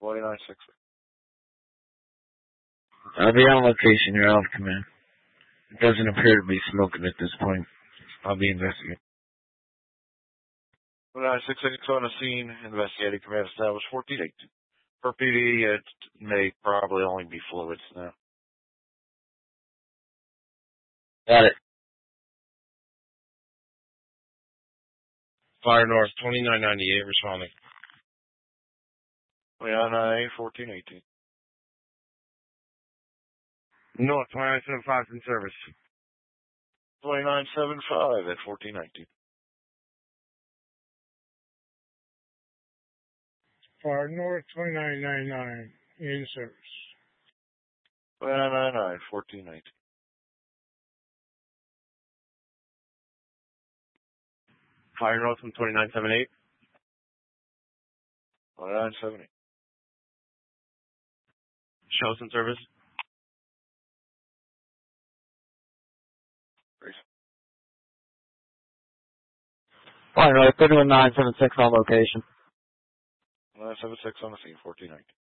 2960. I'll be on location. You're out of command. It doesn't appear to be smoking at this point. I'll be investigating. 2966 on the scene. Investigating command established 14-8. For PD, it may probably only be fluids now. Got it. Fire North 2998 responding. 2998, 1418. North 2975 in service. 2975 at 1419. Fire North 2999 in service. 2999, 1419. Fire North from 2978. 2978. Shows in service. Fire North 31976 on location. 976 on the scene, 1419.